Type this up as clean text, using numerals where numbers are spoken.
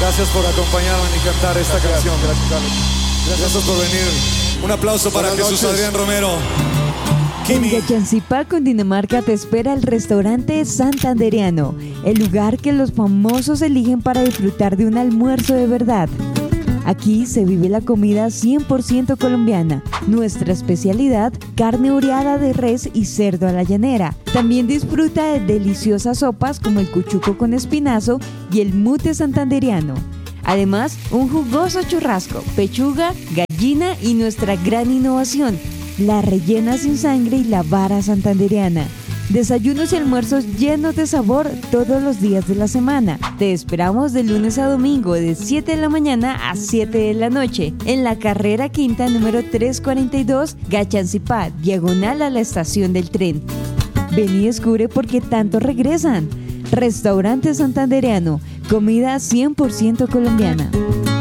Gracias por acompañarme y cantar esta canción. Gracias, Carlos. Gracias por venir. Un aplauso para Buenas Jesús noches. Adrián Romero. En Kimi. Gachancipá, Cundinamarca, te espera el restaurante Santandereano, el lugar que los famosos eligen para disfrutar de un almuerzo de verdad. Aquí se vive la comida 100% colombiana. Nuestra especialidad, carne oreada de res y cerdo a la llanera. También disfruta de deliciosas sopas como el cuchuco con espinazo y el mute santandereano. Además, un jugoso churrasco, pechuga, gallina y nuestra gran innovación, la rellena sin sangre y la vara santandereana. Desayunos y almuerzos llenos de sabor todos los días de la semana. Te esperamos de lunes a domingo de 7 de la mañana a 7 de la noche en la carrera quinta número 342, Gachancipá, diagonal a la estación del tren. Ven y descubre por qué tanto regresan. Restaurante Santandereano, comida 100% colombiana.